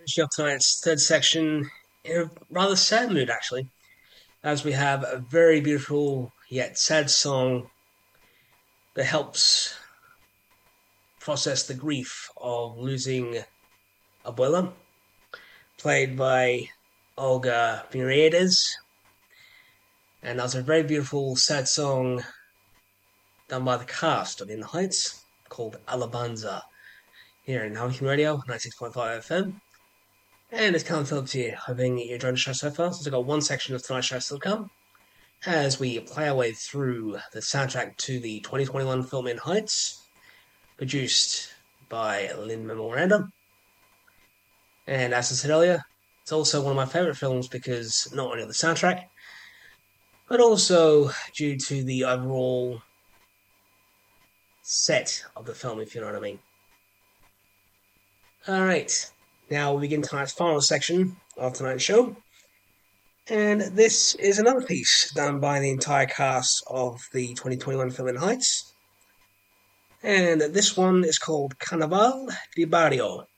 finishing up tonight's third section in a rather sad mood, actually, as we have a very beautiful yet sad song that helps process the grief of losing Abuela, played by Olga Muriades. And that's a very beautiful, sad song done by the cast of In the Heights called Alabanza here in Hurricane Radio 96.5 FM. And it's Callum Phillips here, hoping you're enjoying the show so far. So we've got one section of tonight's show still to come as we play our way through the soundtrack to the 2021 film In Heights, produced by Lin-Manuel Miranda. And as I said earlier, it's also one of my favourite films because not only of the soundtrack, but also due to the overall set of the film, if you know what I mean. Alright, now we begin tonight's final section of tonight's show. And this is another piece done by the entire cast of the 2021 film In Heights. And this one is called Carnaval di Barrio.